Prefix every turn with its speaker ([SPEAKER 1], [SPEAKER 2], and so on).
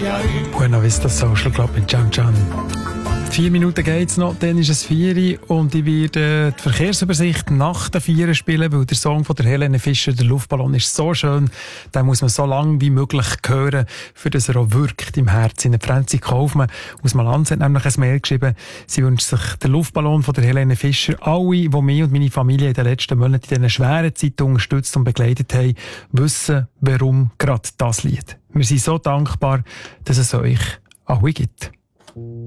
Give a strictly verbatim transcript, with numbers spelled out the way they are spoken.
[SPEAKER 1] Buena Vista Social Club in Can Can. Vier Minuten geht's noch, dann ist es vier und ich werde die Verkehrsübersicht nach den Vieren spielen, weil der Song von der Helene Fischer, der Luftballon, ist so schön, den muss man so lange wie möglich hören, für das er auch wirkt im Herzen. Franzi Kaufmann aus Malanz hat nämlich ein Mail geschrieben, sie wünscht sich den Luftballon von der Helene Fischer. Alle, die mich und meine Familie in den letzten Monaten in diesen schweren Zeiten unterstützt und begleitet haben, wissen, warum gerade das Lied. Wir sind so dankbar, dass es euch auch gibt.